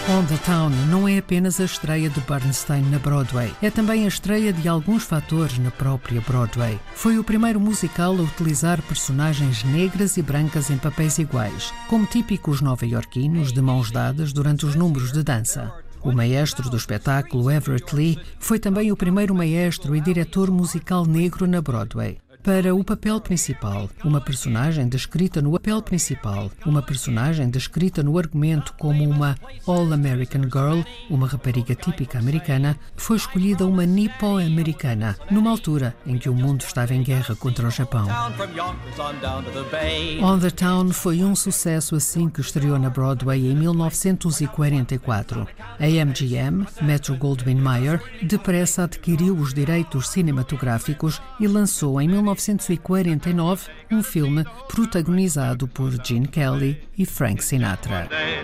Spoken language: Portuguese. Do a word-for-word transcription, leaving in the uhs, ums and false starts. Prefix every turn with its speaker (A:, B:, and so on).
A: On the Town não é apenas a estreia de Bernstein na Broadway, é também a estreia de alguns fatores na própria Broadway. Foi o primeiro musical a utilizar personagens negras e brancas em papéis iguais, como típicos nova-iorquinos de mãos dadas durante os números de dança. O maestro do espetáculo, Everett Lee, foi também o primeiro maestro e diretor musical negro na Broadway. Para o papel principal, uma personagem descrita no papel principal, uma personagem descrita no argumento como uma All-American Girl, uma rapariga típica americana, foi escolhida uma nipo-americana, numa altura em que o mundo estava em guerra contra o Japão. On the Town foi um sucesso assim que estreou na Broadway em mil novecentos e quarenta e quatro. A M G M, Metro-Goldwyn-Mayer, depressa adquiriu os direitos cinematográficos e lançou em mil novecentos e quarenta e nove um filme protagonizado por Gene Kelly e Frank Sinatra.